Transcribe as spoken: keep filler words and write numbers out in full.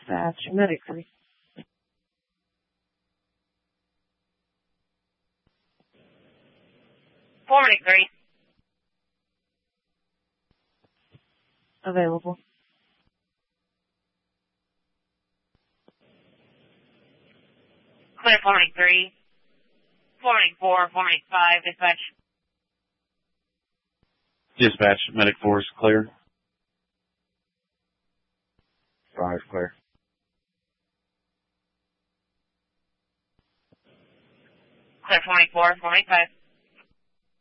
Dispatch, Medic three. four Medic three. Available. Clear four Medic three. four Medic four, four Medic five, dispatch. Dispatch, Medic four is clear. Five clear. Clear four Medic four, four Medic five.